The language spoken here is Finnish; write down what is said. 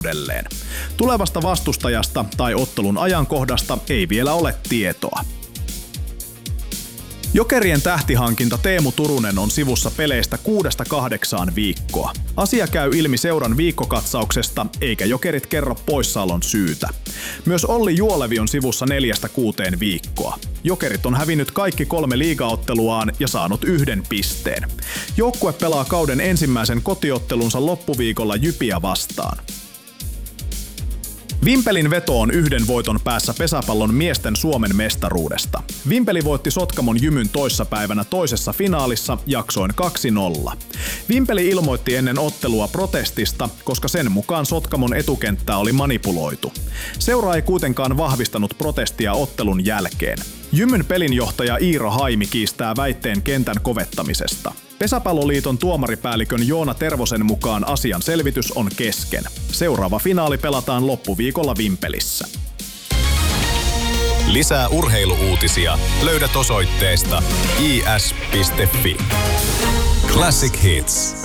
uudelleen. Tulevasta vastustajasta tai ottelun ajankohdasta ei vielä ole tietoa. Jokerien tähtihankinta Teemu Turunen on sivussa peleistä 6-8 viikkoa. Asia käy ilmi seuran viikkokatsauksesta, eikä Jokerit kerro poissaolon syytä. Myös Olli Juolevi on sivussa 4-6 viikkoa. Jokerit on hävinnyt kaikki 3 liigaotteluaan ja saanut 1 pisteen. Joukkue pelaa kauden ensimmäisen kotiottelunsa loppuviikolla Jypiä vastaan. Vimpelin veto on 1 voiton päässä pesäpallon miesten Suomen mestaruudesta. Vimpeli voitti Sotkamon Jymyn toissapäivänä toisessa finaalissa jaksoin 2-0. Vimpeli ilmoitti ennen ottelua protestista, koska sen mukaan Sotkamon etukenttää oli manipuloitu. Seura ei kuitenkaan vahvistanut protestia ottelun jälkeen. Jymyn pelinjohtaja Iiro Haimi kiistää väitteen kentän kovettamisesta. Pesäpalloliiton tuomaripäällikön Joona Tervosen mukaan asian selvitys on kesken. Seuraava finaali pelataan loppuviikolla Vimpelissä. Lisää urheiluuutisia löydät osoitteesta is.fi. Classic Hits.